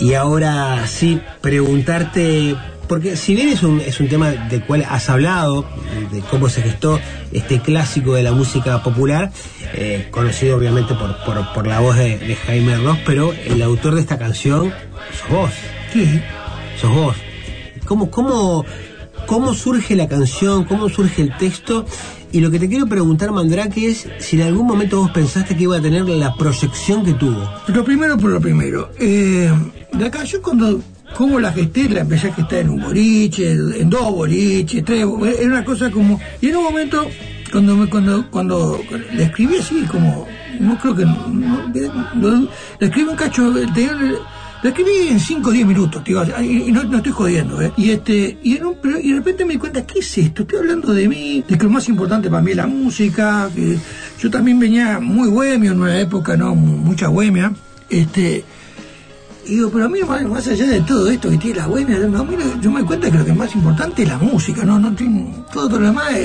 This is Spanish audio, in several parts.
Y ahora sí, preguntarte, porque si bien es un tema del cual has hablado, de cómo se gestó este clásico de la música popular, conocido obviamente por la voz de Jaime Ross, pero el autor de esta canción sos vos. Sí. Sos vos. ¿Cómo surge la canción? ¿Cómo surge el texto? Y lo que te quiero preguntar, Mandrake, es si en algún momento vos pensaste que iba a tener la proyección que tuvo. Lo primero por lo primero. La canción como la gesté, la empecé a gestar en un boliche, en 2 boliches, 3, era una cosa como... Y en un momento, cuando la escribí así, como... No creo que... la escribí un cacho... La escribí en 5 o 10 minutos, tío, y no estoy jodiendo, y de repente me di cuenta, ¿qué es esto? Estoy hablando de mí, de que lo más importante para mí es la música, que yo también venía muy bohemio en una época, ¿no? Mucha bohemia, y digo, pero a mí más allá de todo esto que tiene la bohemia, yo me doy cuenta que lo que es más importante es la música, no tiene todo lo demás,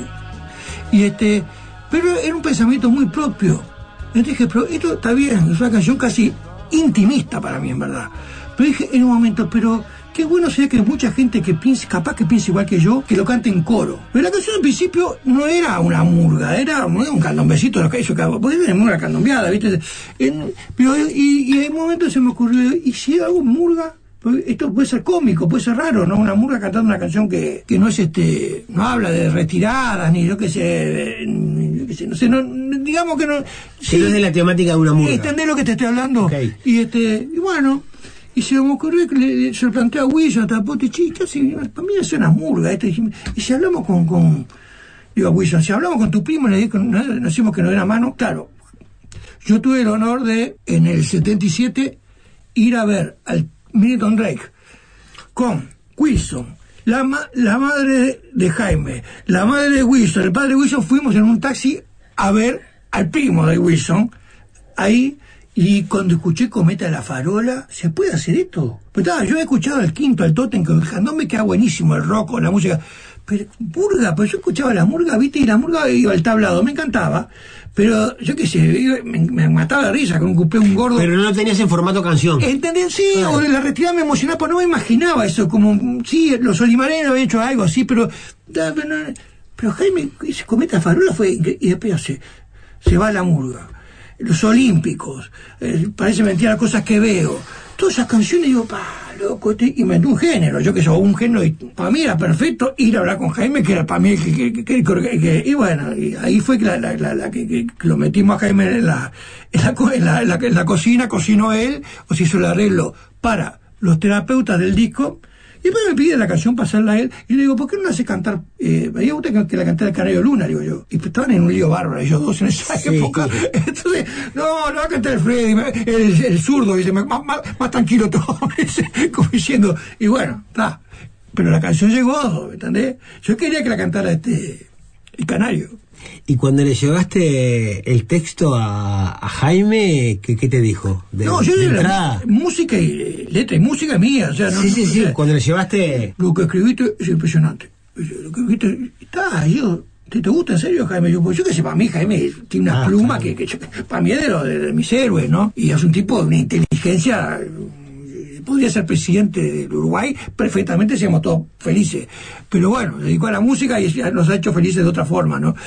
pero era un pensamiento muy propio. Entonces dije, pero esto está bien, es una canción casi intimista para mí, en verdad. Pero dije en un momento, pero qué bueno sería que mucha gente que piense, capaz que piense igual que yo, que lo cante en coro. Pero la canción al principio no era una murga, era un candombecito, lo que hizo, podía ser una candombeada, ¿viste? Pero en un momento se me ocurrió, ¿y si hago murga? Esto puede ser cómico, puede ser raro, ¿no? Una murga cantando una canción que no es no habla de retiradas, ni yo qué sé, no sé, digamos que no. Sí, no es de la temática de una murga. ¿Entendés lo que te estoy hablando? Okay. Y bueno, y se me ocurrió que se lo planteé a Wilson, a Tapote, para mí es una murga, y si hablamos digo a Wilson, si hablamos con tu primo, le decimos que nos dé la mano, claro. Yo tuve el honor de, en el 77, ir a ver al Milton Drake con Wilson, la madre de Jaime, la madre de Wilson, el padre de Wilson. Fuimos en un taxi a ver al primo de Wilson ahí, y cuando escuché Cometa de la Farola, ¿se puede hacer esto? Pero yo he escuchado el Quinto, al Totem, que no me queda buenísimo el rock o la música, pero murga, pues yo escuchaba la murga, ¿viste? Y la murga iba al tablado, me encantaba, pero yo qué sé, me mataba de risa con un cupé, un gordo. Pero no lo tenías en formato canción. ¿Entendés? Sí, claro. O de la retirada me emocionaba, pues no me imaginaba eso, como, sí, los olimareros habían hecho algo así, pero Jaime, ese Cometa Farola fue, y después se va a la murga, los Olímpicos, parece mentira las cosas que veo, todas esas canciones, digo, loco, y me dio un género, yo que soy un género, y para mí era perfecto ir a hablar con Jaime, que era para mí y bueno, y ahí fue que lo metimos a Jaime en la cocina, cocinó él, o se hizo el arreglo para los terapeutas del disco. Y después me pide la canción para hacerla a él, y le digo, ¿por qué no la hace cantar? Me gusta que la cantara el Canario Luna, digo yo. Y estaban en un lío bárbaro ellos dos en esa época. Entonces, no va a cantar el Freddy, el zurdo, dice, más tranquilo todo, como diciendo, y bueno, está. Pero la canción llegó, ¿entendés? Yo quería que la cantara el Canario. Y cuando le llevaste el texto a Jaime, ¿qué te dijo? No, yo de música y letra y música mía, o sea, no. Sí, o sea, cuando le llevaste... Lo que escribiste es impresionante. Lo que escribiste, ¿te gusta en serio, Jaime? Yo qué sé, para mí Jaime tiene una pluma claro. que para mí es de mis héroes, ¿no? Y es un tipo de una inteligencia... Podría ser presidente del Uruguay, perfectamente seríamos todos felices. Pero bueno, se dedicó a la música y nos ha hecho felices de otra forma, ¿no?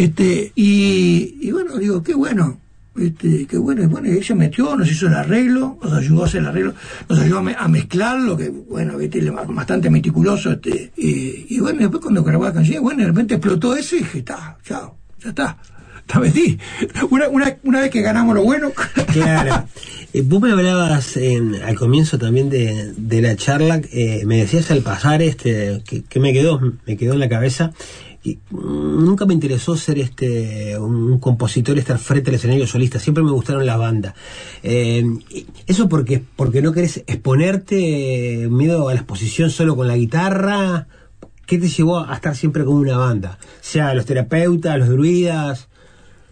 Y bueno, digo, qué bueno. Qué bueno, ella se metió, nos hizo el arreglo, nos ayudó a hacer el arreglo, nos ayudó a mezclarlo, que bueno, bastante meticuloso, y bueno, después cuando grabó la canción, bueno, de repente explotó eso y dije, chao, ya está. Metí. Una vez que ganamos lo bueno. Claro. Vos me hablabas al comienzo también de la charla, me decías al pasar que me quedó en la cabeza, y nunca me interesó ser un compositor, estar frente al escenario solista, siempre me gustaron las bandas. Eso porque no querés exponerte, miedo a la exposición solo con la guitarra. ¿Qué te llevó a estar siempre con una banda? Sea los terapeutas, los druidas.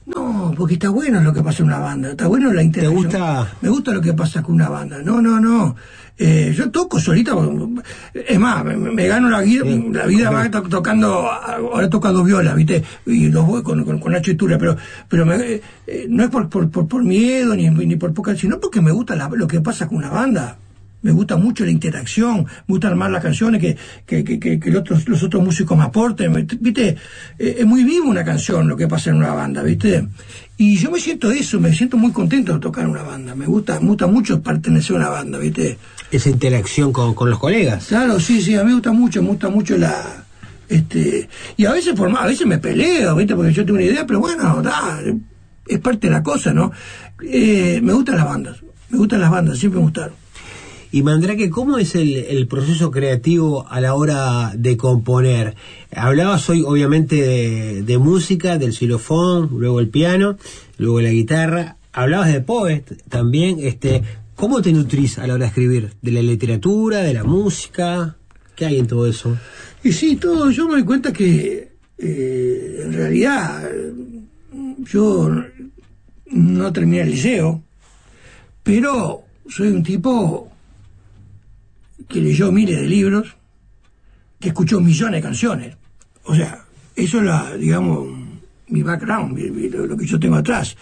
No, porque está bueno lo que pasa en una banda, está bueno la interacción. ¿Te gusta? Me gusta lo que pasa con una banda. No. Yo toco solita, es más, me gano la vida va tocando, ahora toco a dos violas, ¿viste? Y los voy con Nacho y Tura, pero no es por miedo ni por poca, sino porque me gusta lo que pasa con una banda. Me gusta mucho la interacción, me gusta armar las canciones que los otros músicos me aporten, ¿viste? Es muy vivo una canción, lo que pasa en una banda, ¿viste? Y yo me siento muy contento de tocar en una banda, me gusta mucho pertenecer a una banda, ¿viste? Esa interacción con los colegas. Claro, sí, a mí me gusta mucho la... y a veces me peleo, ¿viste? Porque yo tengo una idea, pero bueno, es parte de la cosa, ¿no? Me gustan las bandas, siempre me gustaron. Y Mandrake, ¿cómo es el proceso creativo a la hora de componer? Hablabas hoy obviamente de música, del xilofón, luego el piano, luego la guitarra. Hablabas de Poet también. ¿Cómo te nutrís a la hora de escribir? ¿De la literatura, de la música? ¿Qué hay en todo eso? Y sí, todo. Yo me doy cuenta que en realidad yo no terminé el liceo, pero soy un tipo que leyó miles de libros, que escuchó millones de canciones. O sea, eso es digamos, mi background, lo que yo tengo atrás.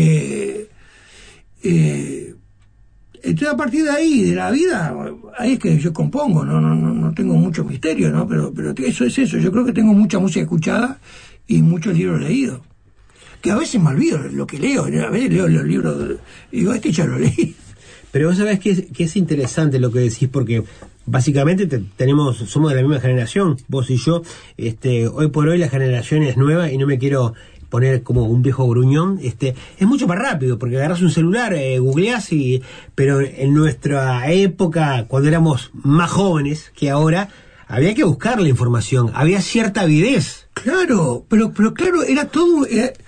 Entonces, a partir de ahí, de la vida, ahí es que yo compongo, no tengo mucho misterio, ¿no? Pero eso es eso. Yo creo que tengo mucha música escuchada y muchos libros leídos. Que a veces me olvido lo que leo, a veces leo los libros y digo, ya lo leí. Pero vos sabés que es interesante lo que decís, porque básicamente somos de la misma generación, vos y yo. Hoy por hoy la generación es nueva y no me quiero poner como un viejo gruñón. Es mucho más rápido, porque agarrás un celular, googleás, pero en nuestra época, cuando éramos más jóvenes que ahora, había que buscar la información, había cierta avidez. Claro, pero claro, era todo...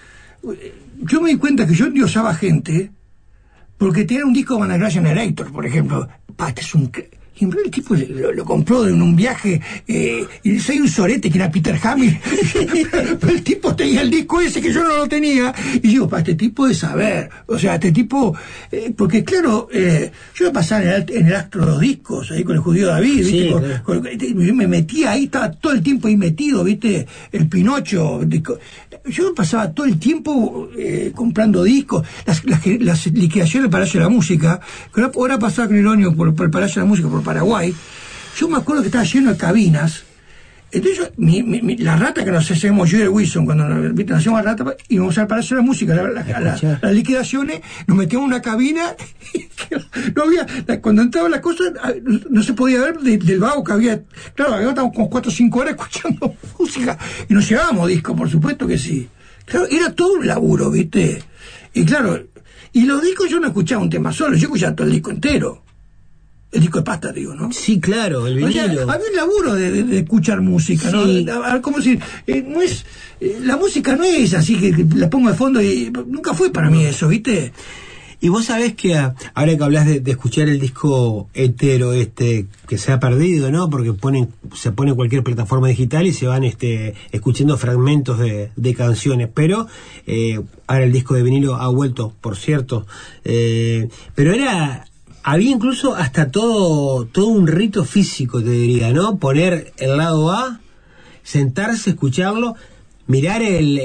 yo me di cuenta que yo endiosaba gente porque tenía un disco de Van Generator, por ejemplo. Este es un... Y el tipo lo compró en un viaje, y soy un sorete que era Peter Hamill. Pero el tipo tenía el disco ese que yo no lo tenía. Y digo, este tipo de saber. O sea, este tipo... porque claro, yo me pasaba en el Astro los discos, ahí con el judío David, ¿viste? Sí, me metía ahí, estaba todo el tiempo ahí metido, ¿viste? El Pinocho. Yo me pasaba todo el tiempo comprando discos. Las liquidaciones del Palacio de la Música, que ahora pasaba con el ónibus por el Palacio de la Música, por Paraguay. Yo me acuerdo que estaba lleno de cabinas. Entonces la rata que nos hacemos yo y el Wilson, cuando nos hacíamos la rata, íbamos al Palacio de la Música, las liquidaciones, nos metíamos en una cabina y no había, cuando entraba la cosa no se podía ver del vago que había. Claro, estábamos como 4 o 5 horas escuchando música y nos llevábamos discos, por supuesto que sí. Claro, era todo un laburo, ¿viste? Y claro, y los discos yo no escuchaba un tema solo, yo escuchaba todo el disco entero. El disco de pasta, digo, ¿no? Sí, claro, el vinilo. O sea, había un laburo de escuchar música, ¿no? Sí. Como decir, no es, la música no es así que la pongo de fondo y nunca fue para mí eso, ¿viste? Y vos sabés que ahora que hablas de escuchar el disco entero, que se ha perdido, ¿no? Porque se pone en cualquier plataforma digital y se van escuchando fragmentos de canciones, pero ahora el disco de vinilo ha vuelto, por cierto, pero había incluso hasta todo un rito físico, te diría, ¿no? Poner el lado A, sentarse, escucharlo, mirar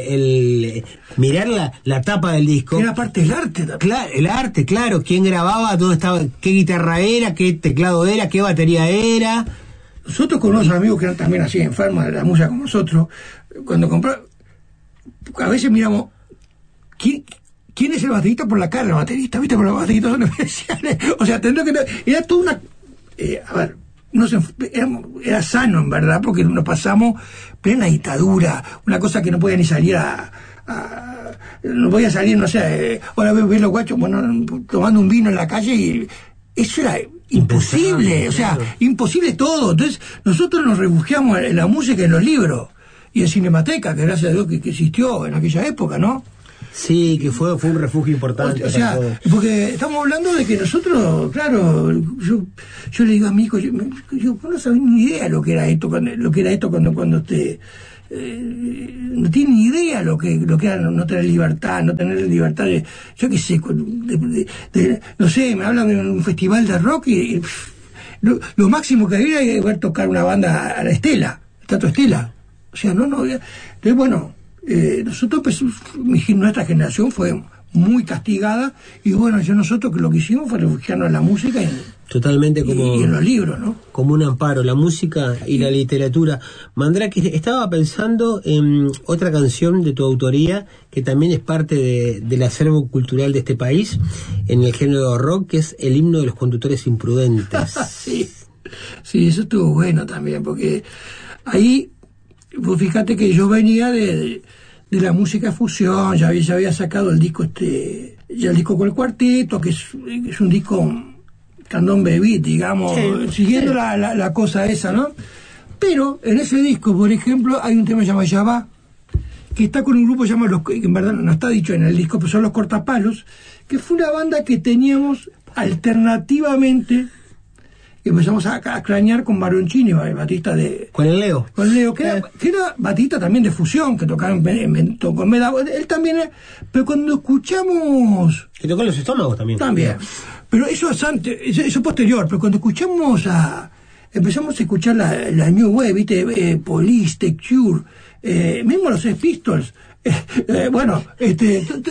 mirar la tapa del disco. Era parte del arte también. Claro, el arte, claro. ¿Quién grababa? ¿Dónde estaba? ¿Qué guitarra era? ¿Qué teclado era? ¿Qué batería era? Nosotros con unos amigos que eran también así enfermos de la música como nosotros, cuando compramos, a veces miramos, ¿quién es el baterista? Por la cara del baterista, ¿viste? Porque los bateristas son especiales. O sea, era toda una... a ver, era sano, en verdad, porque nos pasamos plena dictadura, una cosa que no podía ni salir no podía salir, no sé, ahora ves los guachos, bueno, tomando un vino en la calle, y eso era imposible, o sea, imposible todo. Entonces, nosotros nos refugiamos en la música y en los libros, y en Cinemateca, que gracias a Dios que existió en aquella época, ¿no? Sí, que fue un refugio importante. O sea, porque estamos hablando de que nosotros, claro, yo le digo a mi hijo, yo no sabía ni idea lo que era esto cuando no tienen ni idea lo que era no tener libertad de, yo qué sé, no sé, me hablan de un festival de rock y lo máximo que había era ver tocar una banda a la Estela, el Teatro Estela. O sea, entonces, bueno, nosotros, pues, nuestra generación fue muy castigada, y bueno, nosotros lo que hicimos fue refugiarnos en la música totalmente y en los libros, ¿no? Como un amparo, la música y la literatura. Mandrake, estaba pensando en otra canción de tu autoría que también es parte del acervo cultural de este país, en el género rock, que es el himno de los conductores imprudentes. Sí, eso estuvo bueno también, porque ahí, pues fíjate que yo venía de la música fusión, ya había sacado el disco ya el disco con el cuarteto, que es un disco candombe beat, digamos, siguiendo la cosa esa, ¿no? Pero en ese disco, por ejemplo, hay un tema llamado Ya Va, que está con un grupo llamado que en verdad no está dicho en el disco, pero son los Cortapalos, que fue una banda que teníamos alternativamente. Empezamos a crañar con Baronchini, el batista con el Leo. Con Leo, que era batista también de fusión, que tocaba con Meda. Él también, pero cuando escuchamos... Que tocó los Estómagos también. También. Pero eso es antes, eso es posterior, pero cuando empezamos a escuchar la New Wave, ¿viste? Police, The Cure, mismo los Sex Pistols, bueno, esto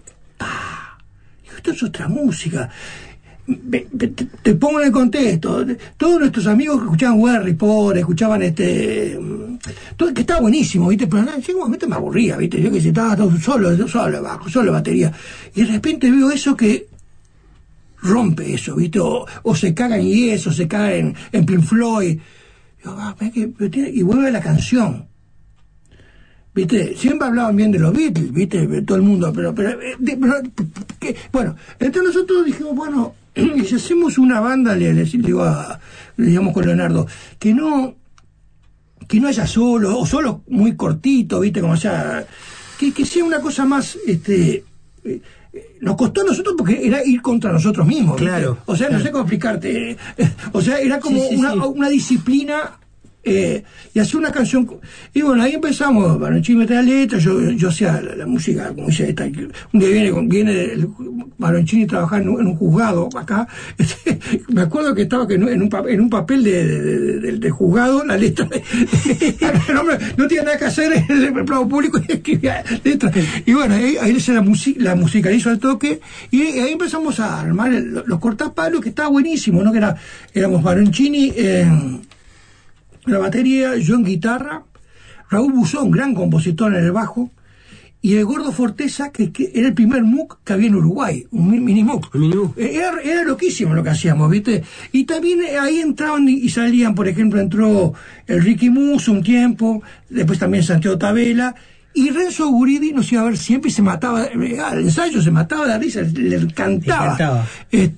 es otra música. Te pongo en el contexto. Todos nuestros amigos que escuchaban Weather Report, escuchaban todo, que estaba buenísimo, ¿viste? Pero en un momento me aburría, ¿viste? Yo que sé, estaba todo solo bajo, solo batería, y de repente veo eso que rompe eso, ¿viste? O se caga en Yes, o se caga en Pink Floyd, y vuelve la canción, ¿viste? Siempre hablaban bien de los Beatles, ¿viste? Todo el mundo, pero bueno, entonces nosotros dijimos, bueno, y si hacemos una banda, le digamos con Leonardo, que no haya solo, o solo muy cortito, ¿viste? Como sea, que sea una cosa más, nos costó a nosotros porque era ir contra nosotros mismos, ¿viste? Claro. O sea, no sé cómo explicarte, o sea, era como una disciplina, y hacer una canción, y bueno, ahí empezamos. Baronchini mete la letra, yo hacía la música, como dice, un día viene Baronchini a trabajar en un juzgado acá, me acuerdo que estaba en un papel de juzgado, la letra el hombre no tiene nada que hacer en el plano público y escribía letras, y bueno, ahí se la musicalizó al toque, y ahí empezamos a armar los Cortapalos, que estaba buenísimo, ¿no? Que éramos Baronchini la batería, yo en guitarra, Raúl Buzón, gran compositor en el bajo, y el Gordo Forteza, que era el primer MOOC que había en Uruguay, un mini MOOC. Era loquísimo lo que hacíamos, ¿viste? Y también ahí entraban y salían, por ejemplo, entró el Ricky Musso un tiempo, después también Santiago Tabela, y Renzo Guridi nos iba a ver siempre y se mataba, al ensayo se mataba de risa, le encantaba.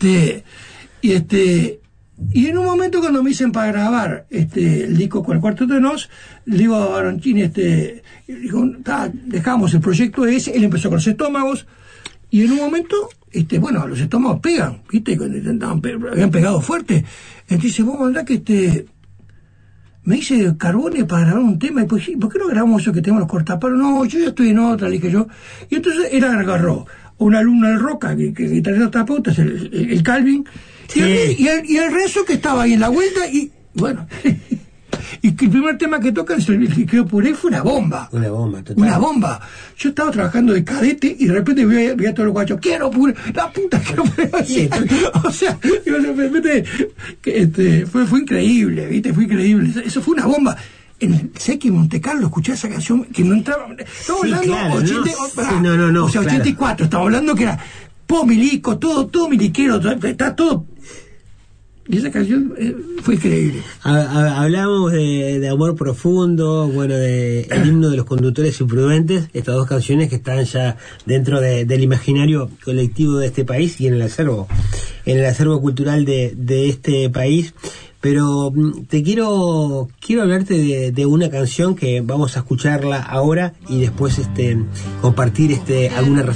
Y en un momento, cuando me dicen para grabar el disco con el Cuarteto de Nos, le digo a Baronchini, dejamos el proyecto ese, él empezó con los Estómagos, y en un momento, bueno, los Estómagos pegan, ¿viste? Habían pegado fuerte. Entonces dice, vos mandá me dice Carbone para grabar un tema, y pues, ¿por qué no grabamos eso que tenemos los Cortapalos? No, yo ya estoy en otra, le dije yo. Y entonces él agarró un alumno del Roca, que guitarrista terapeuta, es el Calvin, sí. y el Renzo, que estaba ahí en la vuelta, y bueno, y que el primer tema que tocan, el que por ahí fue una bomba. Una bomba. Yo estaba trabajando de cadete y de repente vi a todos los guachos, quiero la puta que no puedo hacer. O sea, de repente, fue increíble, ¿viste? Fue increíble. Eso fue una bomba. Sé que en Monte Carlo escuché esa canción que no entraba. Estamos hablando, claro, o sea, 84, claro. Estamos hablando que era milico, todo miliquero, está todo. Y esa canción fue increíble. Hablamos de Amor Profundo, bueno, de El himno de los conductores imprudentes, estas dos canciones que están ya dentro del imaginario colectivo de este país y en el acervo cultural de este país. Pero te quiero hablarte de una canción que vamos a escucharla ahora y después compartir alguna reflexión